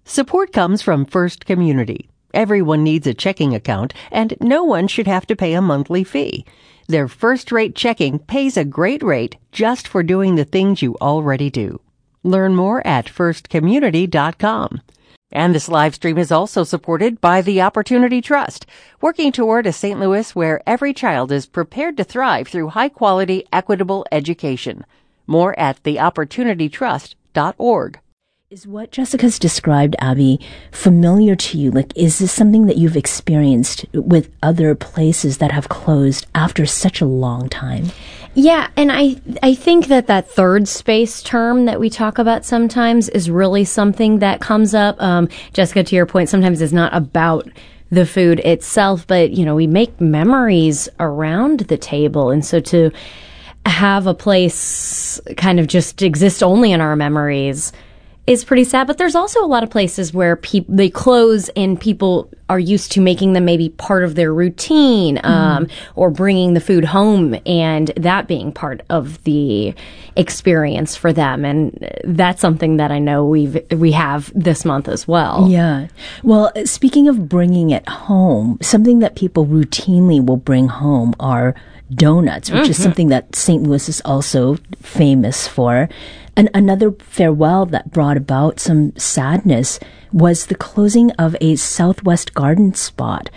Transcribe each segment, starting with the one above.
Support comes from First Community. Everyone needs a checking account, and no one should have to pay a monthly fee. Their first-rate checking pays a great rate just for doing the things you already do. Learn more at firstcommunity.com. And this live stream is also supported by the Opportunity Trust, working toward a St. Louis where every child is prepared to thrive through high-quality, equitable education. More at theopportunitytrust.org. Is what Jessica's described, Abby, familiar to you? Like, is this something that you've experienced with other places that have closed after such a long time? Yeah, and I think that third space term that we talk about sometimes is really something that comes up. Jessica, to your point, sometimes it's not about the food itself, but, you know, we make memories around the table. And so to have a place kind of just exist only in our memories is pretty sad. But there's also a lot of places where they close and people are used to making them maybe part of their routine, or bringing the food home and that being part of the experience for them. And that's something that I know we have this month as well. Yeah. Well, speaking of bringing it home, something that people routinely will bring home are donuts, which is something that St. Louis is also famous for. And another farewell that brought about some sadness was the closing of a Southwest Garden spot.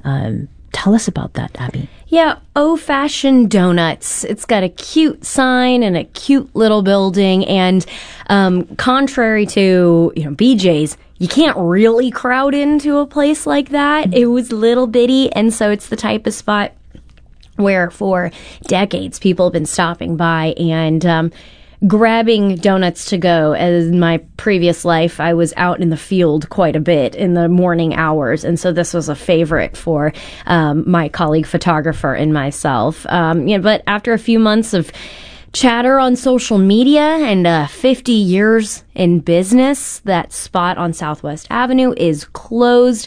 Tell us about that, Abby. Yeah, Old-Fashioned Donuts. It's got a cute sign and a cute little building. And contrary to, BJ's, you can't really crowd into a place like that. It was little bitty, and so it's the type of spot where for decades people have been stopping by and grabbing donuts to go. As in my previous life, I was out in the field quite a bit in the morning hours, and so this was a favorite for my colleague photographer and myself. But after a few months of chatter on social media and 50 years in business, that spot on Southwest Avenue is closed.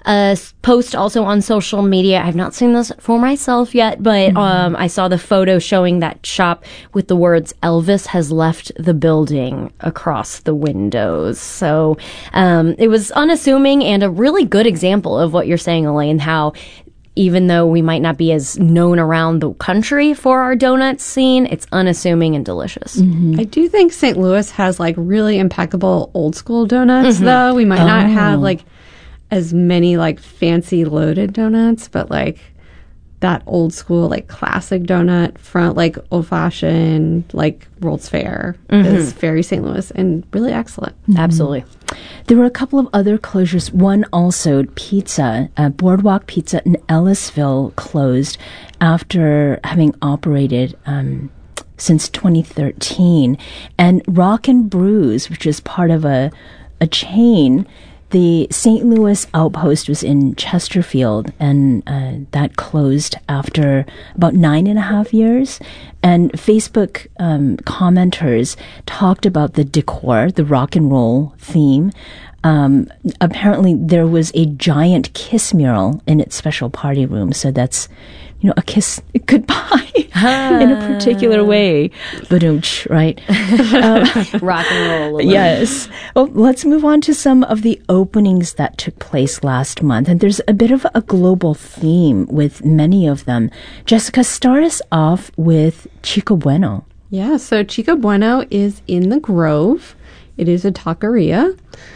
Post also on social media. I've not seen this for myself yet, but I saw the photo showing that shop with the words "Elvis has left the building" across the windows. So it was unassuming and a really good example of what you're saying, Elaine, how even though we might not be as known around the country for our donut scene, it's unassuming and delicious. I do think St. Louis has really impeccable old school donuts, though. We might not have as many fancy loaded donuts, but that old school classic donut front, old fashioned, World's Fair is very St. Louis and really excellent. Absolutely. There were a couple of other closures. One also, pizza, Boardwalk Pizza in Ellisville closed after having operated since 2013. And Rock and Brews, which is part of a chain. The St. Louis outpost was in Chesterfield, and that closed after about 9.5 years. And Facebook commenters talked about the decor, the rock and roll theme. Apparently, there was a giant kiss mural in its special party room, so that's a kiss goodbye in a particular way. Ba-doom-ch, right? Rock and roll. Yes. Well, let's move on to some of the openings that took place last month. And there's a bit of a global theme with many of them. Jessica, start us off with Chico Bueno. Yeah, so Chico Bueno is in the Grove. It is a taqueria.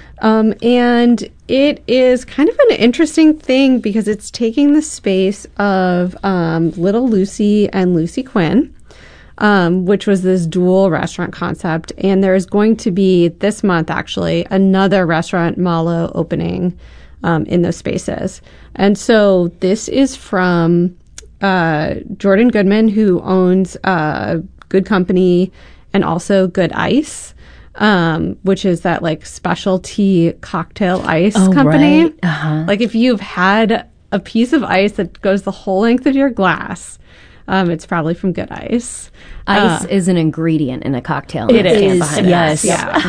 And it is kind of an interesting thing because it's taking the space of Little Lucy and Lucy Quinn, which was this dual restaurant concept. And there is going to be, this month actually, another restaurant, Malo, opening in those spaces. And so this is from Jordan Goodman, who owns Good Company and also Good Ice. Which is that specialty cocktail ice company. Right. Uh-huh. If you've had a piece of ice that goes the whole length of your glass, it's probably from Good Ice. Ice is an ingredient in a cocktail. It is, yes. Yeah.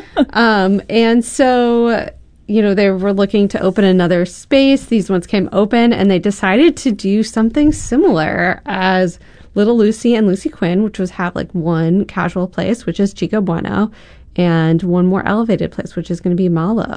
And so, they were looking to open another space. These ones came open, and they decided to do something similar as Little Lucy and Lucy Quinn, which was have one casual place, which is Chico Bueno, and one more elevated place, which is going to be Malo.